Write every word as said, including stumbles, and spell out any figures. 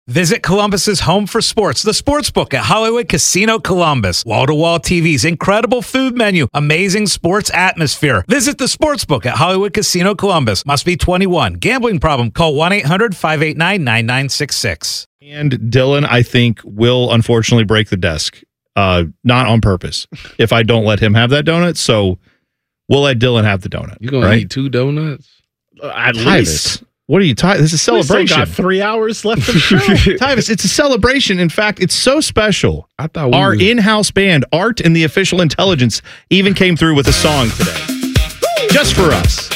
Visit Columbus's home for sports, the Sportsbook at Hollywood Casino Columbus. Wall-to-wall T Vs, incredible food menu, amazing sports atmosphere. Visit the Sportsbook at Hollywood Casino Columbus. Must be twenty-one. Gambling problem? Call one eight hundred five eight nine nine nine six six. And Dylan, I think, will unfortunately break the desk. Uh, not on purpose. If I don't let him have that donut, so we'll let Dylan have the donut. You gonna right? eat two donuts? Uh, at Tyvis, least. what are you talking? This is a We still celebration. got three hours left of the show. Tyvis, it's a celebration. In fact, it's so special. I thought we Our was- in-house band, Art and the Official Intelligence, even came through with a song today. Just for us.